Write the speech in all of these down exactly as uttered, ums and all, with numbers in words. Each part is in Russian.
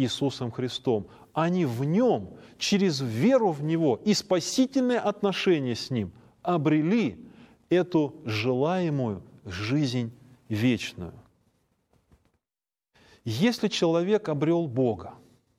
Иисусом Христом. Они в Нем, через веру в Него и спасительное отношение с Ним обрели эту желаемую жизнь вечную. Если человек обрел Бога,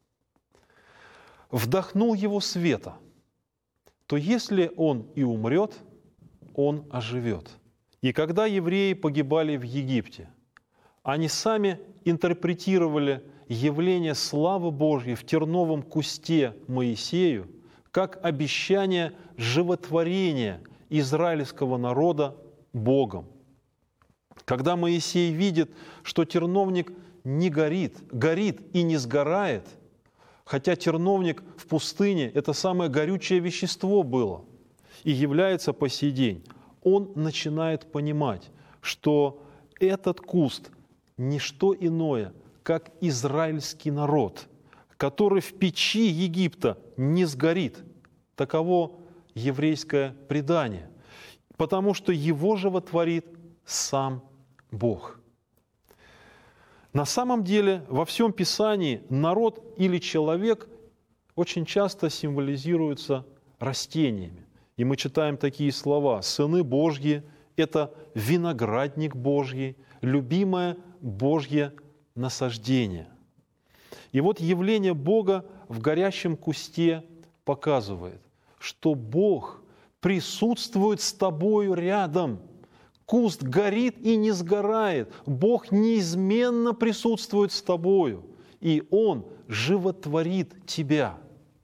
вдохнул Его света, то если он и умрет, он оживет. И когда евреи погибали в Египте, они сами интерпретировали явление славы Божьей в терновом кусте Моисею как обещание животворения израильского народа Богом. Когда Моисей видит, что терновник не горит, горит и не сгорает, хотя терновник в пустыне – это самое горючее вещество было и является по сей день, он начинает понимать, что этот куст – не что иное, как израильский народ, который в печи Египта не сгорит. Таково еврейское предание, потому что его животворит сам Бог. На самом деле во всем Писании народ или человек очень часто символизируется растениями. И мы читаем такие слова: «Сыны Божьи – это виноградник Божий, любимое Божье насаждение». И вот явление Бога в горящем кусте показывает, что Бог присутствует с тобою рядом. Куст горит и не сгорает. Бог неизменно присутствует с тобою, и Он животворит тебя.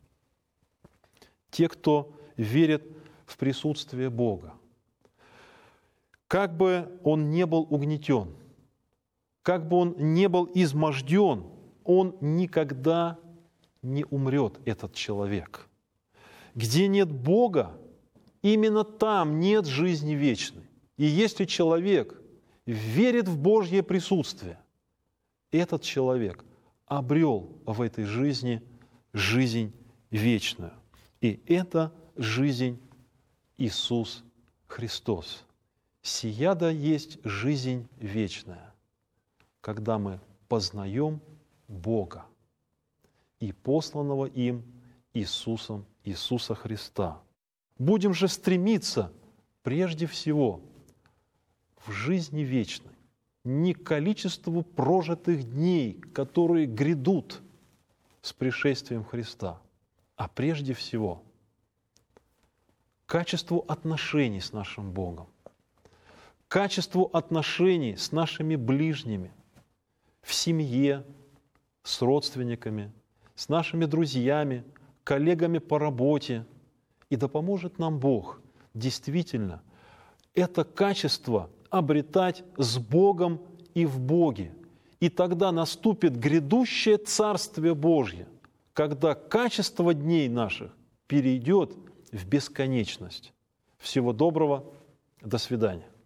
Те, кто верит в присутствие Бога, как бы он не был угнетен, как бы он не был изможден, он никогда не умрет, этот человек. Где нет Бога, именно там нет жизни вечной. И если человек верит в Божье присутствие, этот человек обрел в этой жизни жизнь вечную. И это жизнь Иисус Христос. Сия да есть жизнь вечная, когда мы познаем Бога и посланного им Иисусом Иисуса Христа. Будем же стремиться прежде всего в жизни вечной, не к количеству прожитых дней, которые грядут с пришествием Христа, а прежде всего к качеству отношений с нашим Богом, к качеству отношений с нашими ближними, в семье, с родственниками, с нашими друзьями, коллегами по работе. И да поможет нам Бог действительно это качество обретать с Богом и в Боге. И тогда наступит грядущее Царствие Божье, когда качество дней наших перейдет в бесконечность. Всего доброго, до свидания.